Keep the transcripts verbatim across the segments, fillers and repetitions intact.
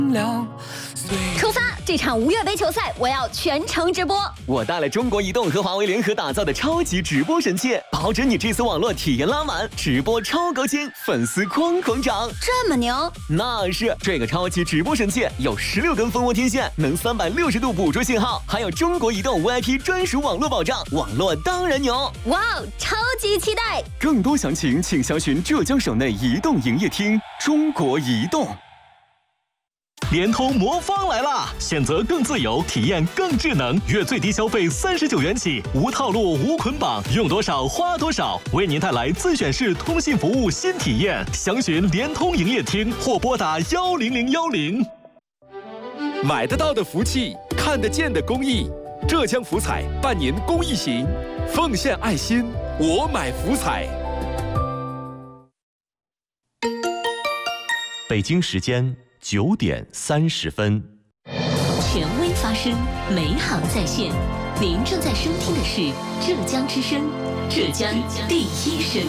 出发！这场无月杯球赛，我要全程直播。 我带了中国移动和华为联合打造的超级直播神器，保准你这次网络体验拉满，直播超高清，粉丝哐哐涨。 这么牛？ 那是这个超级直播神器有十六根蜂窝天线，能三百六十度捕捉信号，还有中国移动 V I P 专属网络保障，网络当然牛。 哇哦，超级期待！ 更多详情请详询浙江省内移动营业厅。中国移动。 联通魔方来啦！选择更自由，体验更智能，月最低消费三十九元起，无套路无捆绑，用多少花多少，为您带来自选式通信服务新体验。详询联通营业厅或拨打幺零零幺零。 买得到的福气，看得见的公益。浙江福彩半年公益行，奉献爱心，我买福彩。 北京时间九点三十分， 权威发声，美好在线。您正在收听的是浙江之声，浙江第一声。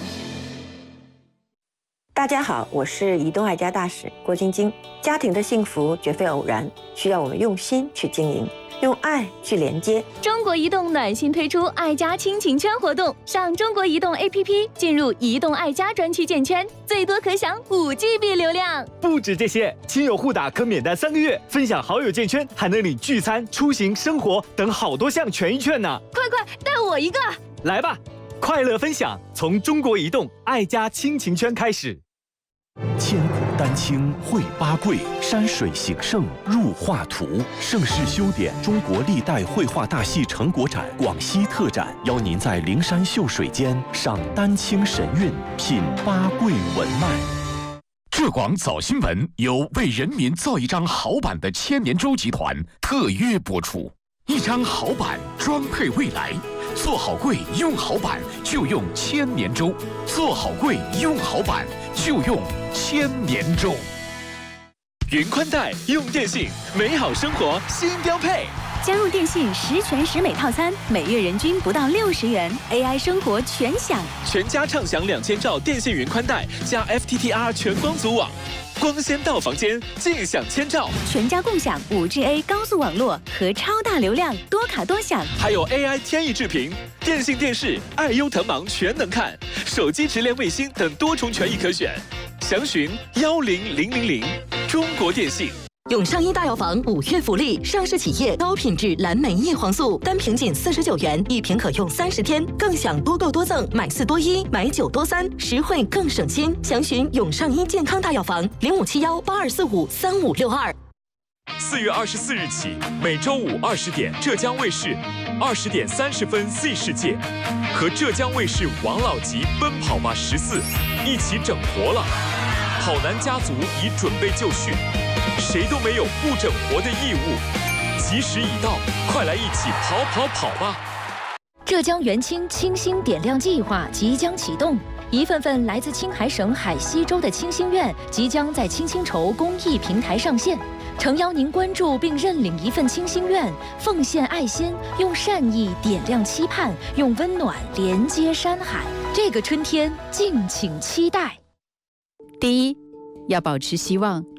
大家好，我是移动爱家大使郭晶晶。家庭的幸福绝非偶然，需要我们用心去经营，用爱去连接。 中国移动暖心推出爱家亲情圈活动，上中国移动 A P P 进入移动爱家专区建圈，最多可享五 G B 流量。 不止这些，亲友互打可免单三个月，分享好友建圈还能领聚餐、出行、生活等好多项权益券呢。 快快带我一个！ 来吧，快乐分享从中国移动爱家亲情圈开始。 千古丹青绘八桂，山水形胜入画图。盛世修典中国历代绘画大戏成果展广西特展，邀您在灵山秀水间赏丹青神韵，品八桂文脉。 浙广早新闻由为人民造一张好版的千年舟集团特约播出，一张好版装配未来。做好柜用好版就用千年舟，做好柜用好版就用千年舟。 云宽带用电信，美好生活新标配。 加入电信十全十美套餐，每月人均不到六十元 ，A I 生活全享， 全家畅享两千兆电信云宽带加 F T T R 全光组网。光纤到房间，尽享千兆， 全家共享 五 G A 高速网络和超大流量，多卡多享， 还有 A I 天翼智屏、电信电视、爱优腾芒全能看，手机直连卫星等多重权益可选。详询幺零零零零，中国电信。 永上一大药房五月福利，上市企业高品质蓝莓叶黄素，单瓶仅四十九元，一瓶可用三十天，更享多购多赠，买四多一，买九多三，实惠更省心。详询永上一健康大药房零五七幺八二四五三五六二。 四月二十四日起，每周五二十点，浙江卫视二十点三十分 Z 世界和浙江卫视王老吉奔跑吧十四一起整活了，跑男家族已准备就绪。谁都没有不整活的义务，吉时已到，快来一起跑跑跑吧！ 浙江元清清新点亮计划即将启动，一份份来自青海省海西州的清心愿即将在清新筹公益平台上线，诚邀您关注并认领一份清心愿，奉献爱心，用善意点亮期盼，用温暖连接山海。这个春天，敬请期待。 第一，要保持希望。